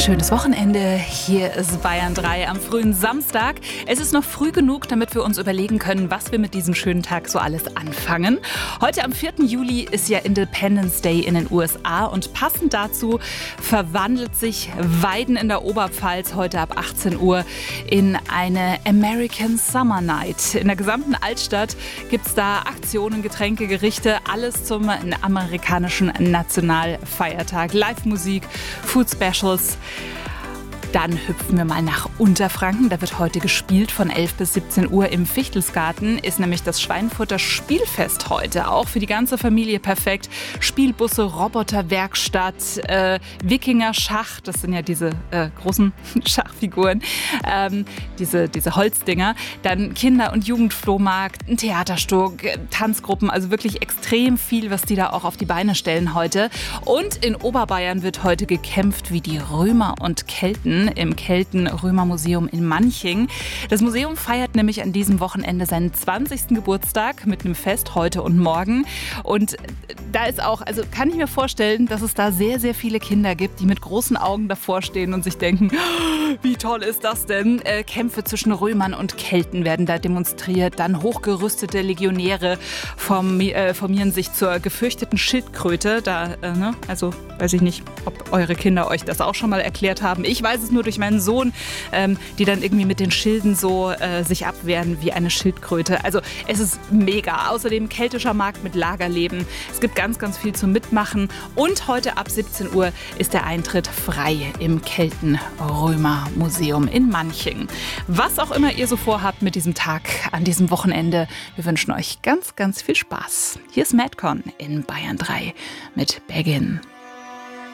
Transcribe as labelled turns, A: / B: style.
A: Schönes Wochenende. Hier ist Bayern 3 am frühen Samstag. Es ist noch früh genug, damit wir uns überlegen können, was wir mit diesem schönen Tag so alles anfangen. Heute am 4. Juli ist ja Independence Day in den USA und passend dazu verwandelt sich Weiden in der Oberpfalz heute ab 18 Uhr in eine American Summer Night. In der gesamten Altstadt gibt es da Aktionen, Getränke, Gerichte, alles zum amerikanischen Nationalfeiertag. Live-Musik, Food Specials. Dann hüpfen wir mal nach Unterfranken. Da wird heute gespielt von 11 bis 17 Uhr im Fichtelsgarten. Ist nämlich das Schweinfurter Spielfest heute. Auch für die ganze Familie perfekt. Spielbusse, Roboterwerkstatt, Wikinger-Schach. Das sind ja diese großen Schachfiguren. Diese Holzdinger. Dann Kinder- und Jugendflohmarkt, ein Theaterstück, Tanzgruppen. Also wirklich extrem viel, was die da auch auf die Beine stellen heute. Und in Oberbayern wird heute gekämpft wie die Römer und Kelten im Kelten-Römer-Museum in Manching. Das Museum feiert nämlich an diesem Wochenende seinen 20. Geburtstag mit einem Fest heute und morgen. Und da ist auch, also kann ich mir vorstellen, dass es da sehr, sehr viele Kinder gibt, die mit großen Augen davor stehen und sich denken, wie toll ist das denn? Kämpfe zwischen Römern und Kelten werden da demonstriert. Dann hochgerüstete Legionäre formieren sich zur gefürchteten Schildkröte. Also weiß ich nicht, ob eure Kinder euch das auch schon mal erklärt haben. Ich weiß es nur durch meinen Sohn, die dann irgendwie mit den Schilden so sich abwehren wie eine Schildkröte. Also es ist mega. Außerdem keltischer Markt mit Lagerleben. Es gibt ganz, ganz viel zum Mitmachen. Und heute ab 17 Uhr ist der Eintritt frei im Kelten-Römer-Museum in Manching. Was auch immer ihr so vorhabt mit diesem Tag an diesem Wochenende, wir wünschen euch ganz, ganz viel Spaß. Hier ist Madcon in Bayern 3 mit Begin.